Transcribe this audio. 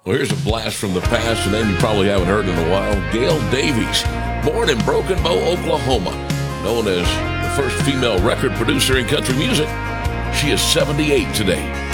Well, here's a blast from the past, a name you probably haven't heard in a while. Gail Davies, born in Broken Bow, Oklahoma, known as the first female record producer in country music. She is 78 today.